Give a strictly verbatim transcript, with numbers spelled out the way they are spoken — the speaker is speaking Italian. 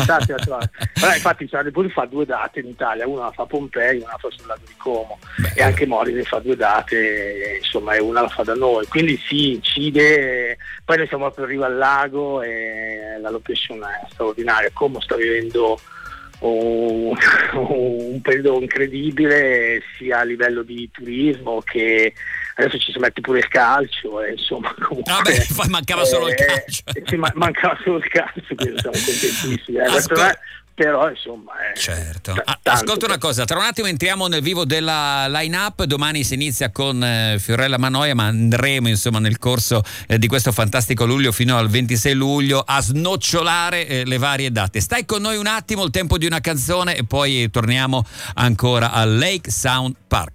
interessati a trovare. Allora, infatti Charlie Puth fa due date in Italia, una la fa a Pompei, una la fa sul lago di Como. Beh, e anche Morrissey fa due date, insomma, e una la fa da noi, quindi sì, incide. Poi noi siamo proprio in riva al lago e la location è straordinaria. Como sta vivendo un, un periodo incredibile sia a livello di turismo che adesso ci si mette pure il calcio e insomma comunque ah beh, poi mancava solo eh, il calcio eh, sì, ma, mancava solo il calcio, quindi siamo contentissimi eh. Ascol- però insomma è certo. t- Ah, ascolta una cosa, tra un attimo entriamo nel vivo della line-up. Domani si inizia con eh, Fiorella Mannoia, ma andremo insomma nel corso eh, di questo fantastico luglio fino al ventisei luglio a snocciolare eh, le varie date. Stai con noi un attimo, il tempo di una canzone e poi torniamo ancora al Lake Sound Park.